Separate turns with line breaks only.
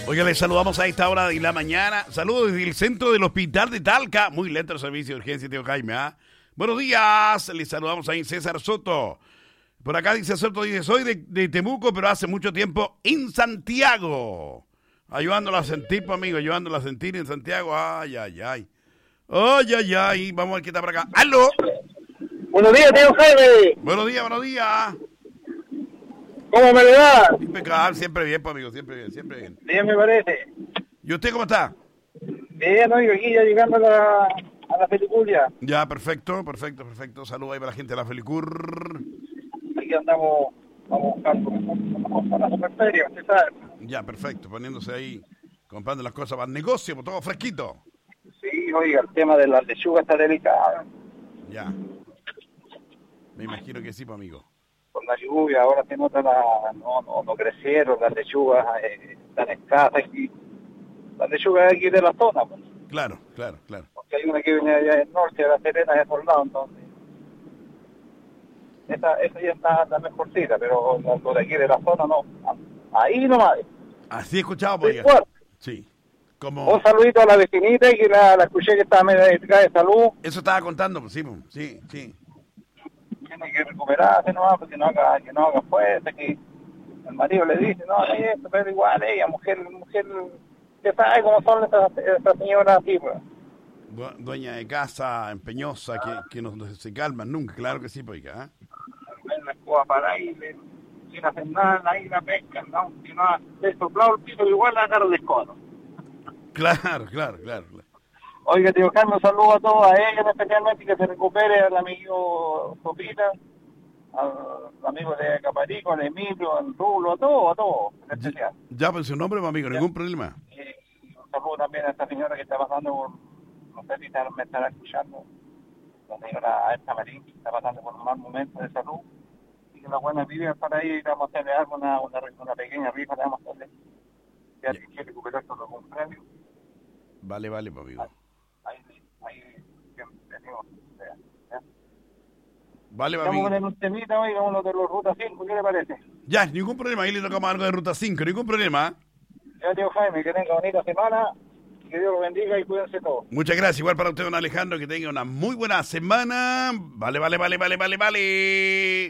Oiga, les saludamos a esta hora de la mañana. Saludos desde el centro del hospital de Talca. Muy lento el servicio de urgencia, tío Jaime, ¿ah? Buenos días. Les saludamos ahí César Soto. Por acá dice Soto, dice, soy de Temuco, pero hace mucho tiempo en Santiago. Ayudándola a sentir, pues, amigo, ayudándola a sentir en Santiago. Ay, ay, ay. Ay, ay, ay. Vamos a ver qué está por acá. ¡Aló!
Buenos días, tío Jaime.
Buenos días, buenos días.
¿Cómo me le va?
Impecable, siempre bien, pues, amigo, siempre bien, siempre bien.
Bien, me parece.
¿Y usted cómo está?
Bien, oigo, aquí ya llegando a la película.
Ya, perfecto. Saludos ahí para la gente de la Felicur.
Aquí andamos buscando la superferia, usted sabe.
Ya, perfecto, poniéndose ahí, comprando las cosas para el negocio, pues, todo fresquito.
Sí, oiga, el tema de las lechugas está delicado.
Ya. Me imagino que sí, pues, amigo.
Con la lluvia, ahora se nota no crecieron, las lechugas están escasas aquí. Las lechugas de aquí de la zona, pues.
Claro.
Porque hay una que viene allá del norte, de la Serena, de por lado, entonces. Esa ya está mejorcita, pero lo de aquí de la zona no. Ahí nomás.
Así he escuchado, pues,
Igual.
oiga. Sí. Como...
Un saludito a la vecinita y que la escuché que estaba medio delicada de salud.
Eso estaba contando, pues, sí.
Tiene que recuperarse, ¿no? Porque no haga fuerza, que el marido le dice, no esto, pero igual ella, mujer, que sabe cómo son estas señoras así, pues.
Dueña de casa, empeñosa, que no se calman nunca, claro que sí, pues, oiga.
En la escoba para ahí, sin hacer nada, ahí la pesca, ¿no? Que no ha soplado el piso, igual la agarra de escoba, ¿no?
Claro.
Oiga, tío Carlos, saludo a todos, a ella especialmente, que se recupere, al amigo Sopita, al amigo de Caparico, al Emilio, al Rulo, a todos, en especial.
Ya, pues, su nombre, pues, amigo, ningún problema.
Y un saludo también a esta señora que está pasando por, no sé si me estará escuchando, la señora Elsa Marín, que está pasando por un mal momento de salud, y que la buena vive para ahí, vamos a hacerle algo, una pequeña rifa, le vamos a hacerle, que alguien quiere recuperar con algún premio.
Vale, pues, amigo.
Ahí venimos.
Vale,
Vamos
amigo.
a poner un temita, oiga, uno de los Ruta 5, ¿qué le parece?
Ya, ningún problema. Ahí le tocamos algo de Ruta 5, ningún problema.
Ya, tío Jaime, que tenga bonita semana, que Dios lo bendiga y cuídense todos.
Muchas gracias. Igual para usted, don Alejandro, que tenga una muy buena semana. Vale.